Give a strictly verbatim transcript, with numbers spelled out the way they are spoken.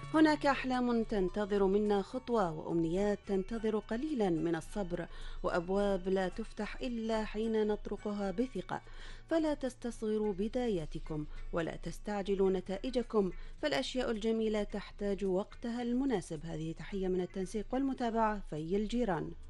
هناك أحلام تنتظر منا خطوة، وأمنيات تنتظر قليلا من الصبر، وأبواب لا تفتح إلا حين نطرقها بثقة. فلا تستصغروا بداياتكم ولا تستعجلوا نتائجكم، فالأشياء الجميلة تحتاج وقتها المناسب. هذه تحية من التنسيق والمتابعة في الجيران.